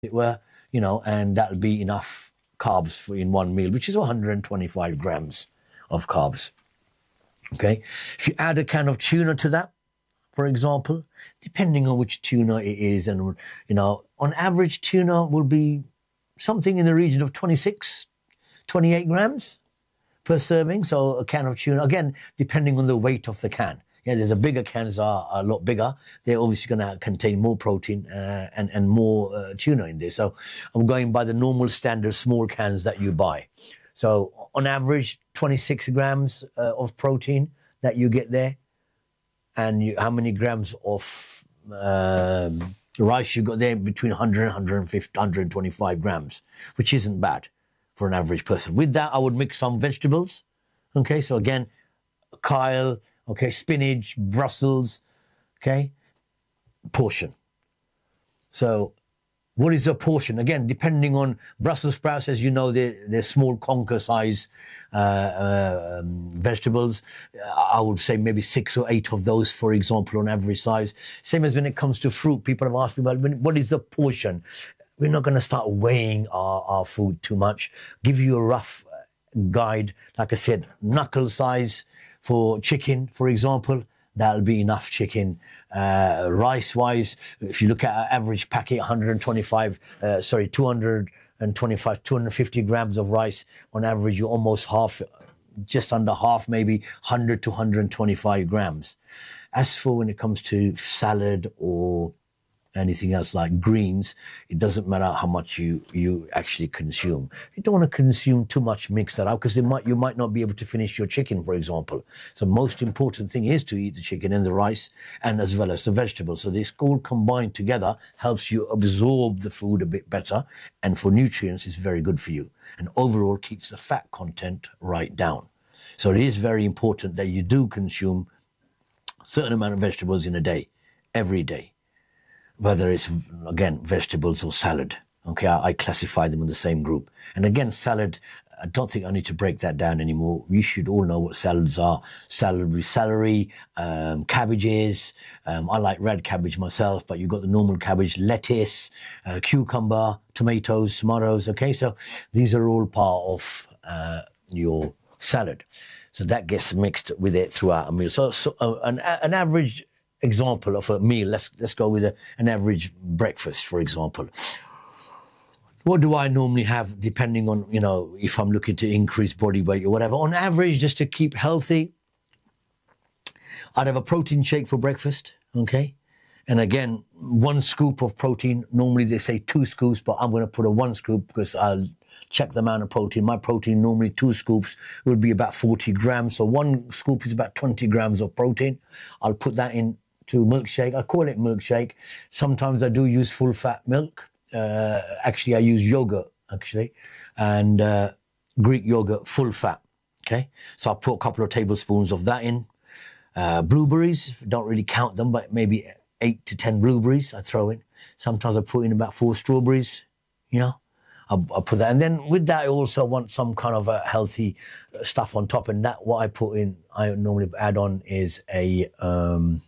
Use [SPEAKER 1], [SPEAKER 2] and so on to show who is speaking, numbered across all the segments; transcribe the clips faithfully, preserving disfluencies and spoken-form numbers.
[SPEAKER 1] it were, you know, and that'll be enough carbs for in one meal, which is one hundred twenty-five grams of carbs. Okay. If you add a can of tuna to that, for example, depending on which tuna it is, and, you know, on average, tuna will be something in the region of twenty-six, twenty-eight grams per serving. So a can of tuna, again, depending on the weight of the can. Yeah, there's a bigger cans are a lot bigger. They're obviously going to contain more protein uh, and, and more uh, tuna in there. So I'm going by the normal standard small cans that you buy. So on average, twenty-six grams uh, of protein that you get there. And you, how many grams of um, rice you got there? Between one hundred, one hundred fifty, one hundred twenty-five grams, which isn't bad for an average person. With that, I would mix some vegetables. Okay, so again, kale, okay, spinach, Brussels, okay, portion. So what is a portion? Again, depending on Brussels sprouts, as you know, they're, they're small conker size uh, uh, um, vegetables. I would say maybe six or eight of those, for example, on average size. Same as when it comes to fruit. People have asked me about what is the portion? We're not going to start weighing our, our food too much. Give you a rough guide. Like I said, knuckle size for chicken, for example, that'll be enough chicken. Uh, rice-wise, if you look at our average packet, one hundred twenty-five, uh, sorry, two hundred twenty-five, two hundred fifty grams of rice. On average, you're almost half, just under half, maybe one hundred to one hundred twenty-five grams. As for when it comes to salad or anything else like greens, it doesn't matter how much you, you actually consume. You don't want to consume too much, mix that up, because it might, you might not be able to finish your chicken, for example. So most important thing is to eat the chicken and the rice, and as well as the vegetables. So this all combined together helps you absorb the food a bit better, and for nutrients is very good for you. And overall keeps the fat content right down. So it is very important that you do consume a certain amount of vegetables in a day, every day. Whether it's, again, vegetables or salad. Okay, I, I classify them in the same group. And again, salad, I don't think I need to break that down anymore. You should all know what salads are. Salad with celery, um, cabbages. Um, I like red cabbage myself, but you've got the normal cabbage, lettuce, uh, cucumber, tomatoes, tomatoes. Okay, so these are all part of uh, your salad. So that gets mixed with it throughout a meal. So, so uh, an, an average example of a meal. Let's let's go with a, an average breakfast, for example. What do I normally have, depending on, you know, if I'm looking to increase body weight or whatever? On average, just to keep healthy, I'd have a protein shake for breakfast, okay? And again, one scoop of protein. Normally they say two scoops, but I'm going to put a one scoop because I'll check the amount of protein. My protein, normally two scoops, would be about forty grams. So one scoop is about twenty grams of protein. I'll put that in to milkshake. I call it milkshake. Sometimes I do use full fat milk. Uh, actually, I use yogurt, actually, and uh, Greek yogurt, full fat. Okay. So I put a couple of tablespoons of that in. Uh, blueberries, don't really count them, but maybe eight to ten blueberries I throw in. Sometimes I put in about four strawberries, you know. I, I put that. And then with that, I also want some kind of a healthy stuff on top. And that, what I put in, I normally add on is a, um,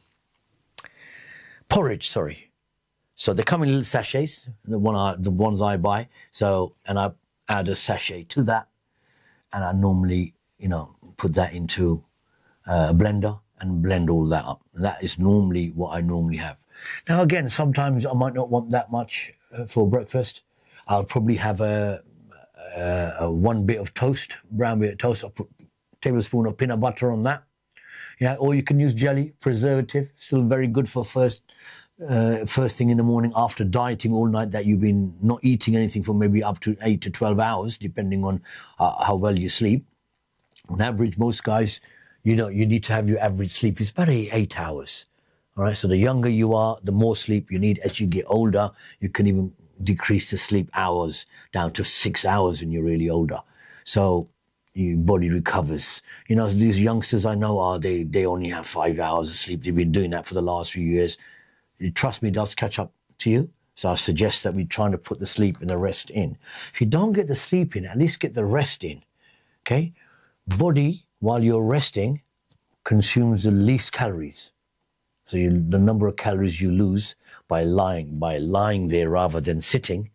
[SPEAKER 1] porridge, sorry. So they come in little sachets, the one I, the ones I buy. So, and I add a sachet to that, and I normally, you know, put that into uh, a blender and blend all that up. That is normally what I normally have. Now, again, sometimes I might not want that much uh, for breakfast. I'll probably have a, a, a one bit of toast, brown bit of toast. I'll put a tablespoon of peanut butter on that. Yeah, or you can use jelly, preservative, still very good for first uh, first thing in the morning after dieting all night, that you've been not eating anything for maybe up to eight to twelve hours, depending on uh, how well you sleep. On average, most guys, you know, you need to have your average sleep is about eight, eight hours. All right, so the younger you are, the more sleep you need. As you get older, you can even decrease the sleep hours down to six hours when you're really older. So your body recovers. You know, these youngsters I know are, they, they only have five hours of sleep. They've been doing that for the last few years. Trust me, it does catch up to you. So I suggest that we're trying to put the sleep and the rest in. If you don't get the sleep in, at least get the rest in. Okay? Body, while you're resting, consumes the least calories. So you, the number of calories you lose by lying, by lying there rather than sitting,